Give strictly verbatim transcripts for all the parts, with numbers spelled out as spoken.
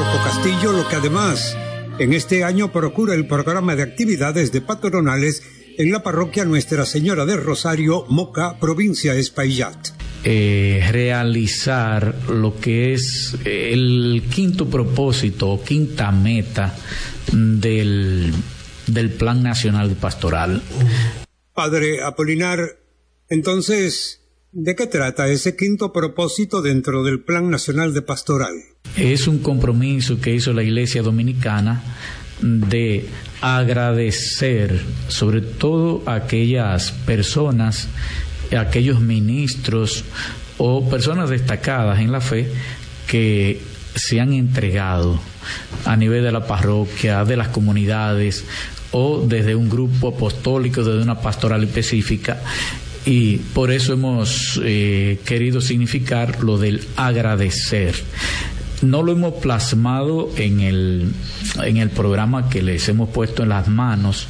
párroco Castillo, lo que además en este año procura el programa de actividades de patronales en la parroquia Nuestra Señora del Rosario, Moca, provincia de Espaillat. Eh, realizar lo que es el quinto propósito o quinta meta del, del Plan Nacional de Pastoral. Padre Apolinar, entonces, ¿de qué trata ese quinto propósito dentro del Plan Nacional de Pastoral? Es un compromiso que hizo la Iglesia Dominicana de agradecer sobre todo a aquellas personas, aquellos ministros o personas destacadas en la fe que se han entregado a nivel de la parroquia, de las comunidades o desde un grupo apostólico, desde una pastoral específica. Y por eso hemos eh, querido significar lo del agradecer. No lo hemos plasmado en el, en el programa que les hemos puesto en las manos,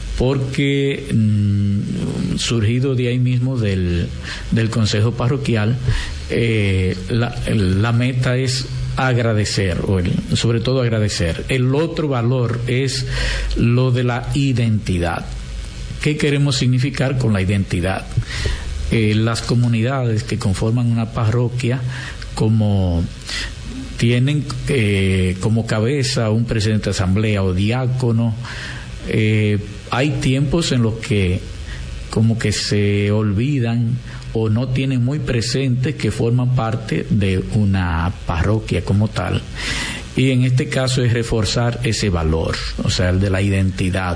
porque mmm, surgido de ahí mismo del, del Consejo Parroquial, eh, la, la meta es agradecer, o el, sobre todo agradecer. El otro valor es lo de la identidad. ¿Qué queremos significar con la identidad? Eh, las comunidades que conforman una parroquia, como tienen eh, como cabeza un presidente de asamblea o diácono, eh, hay tiempos en los que como que se olvidan o no tienen muy presente que forman parte de una parroquia como tal. Y en este caso es reforzar ese valor, o sea, el de la identidad,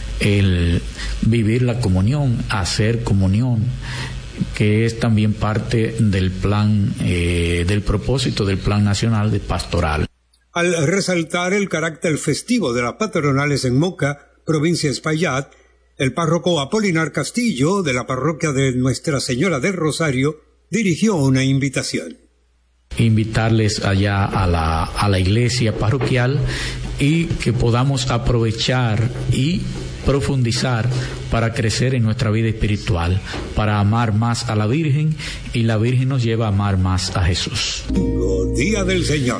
el vivir la comunión, hacer comunión, que es también parte del plan, eh, del propósito del Plan Nacional de Pastoral. Al resaltar el carácter festivo de las patronales en Moca, provincia de Espaillat, el párroco Apolinar Castillo, de la parroquia de Nuestra Señora del Rosario, dirigió una invitación. Invitarles allá a la, a la iglesia parroquial y que podamos aprovechar y profundizar para crecer en nuestra vida espiritual, para amar más a la Virgen, y la Virgen nos lleva a amar más a Jesús. Día del Señor.